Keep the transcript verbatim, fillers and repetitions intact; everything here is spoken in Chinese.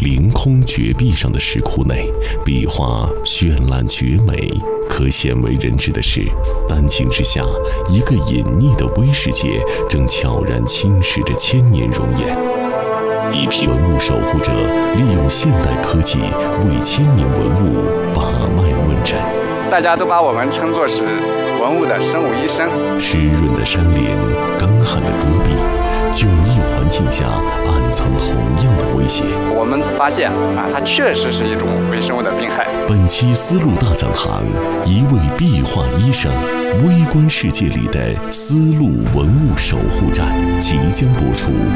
凌空绝壁上的石窟内，壁画绚烂绝美。可鲜为人知的是，丹青之下，一个隐匿的微世界正悄然侵蚀着千年容颜。一批文物守护者利用现代科技为千年文物把脉问诊。 大家都把我们称作是文物的生物医生。 湿润的山林，干旱的戈壁，迥异环境下暗藏同样的威胁。 我们发现啊，它确实是一种微生物的病害。 本期丝路大讲堂，一位壁画医生微观世界里的丝路文物守护站即将播出。